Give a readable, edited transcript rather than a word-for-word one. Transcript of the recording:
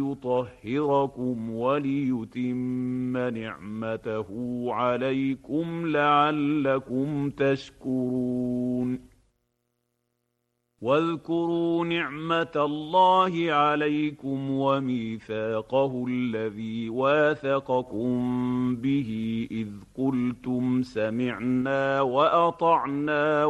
ليطهركم وليتم نعمته عليكم لعلكم تشكرون. واذكروا نعمة الله عليكم وميثاقه الذي واثقكم به إذ قلتم سمعنا وأطعنا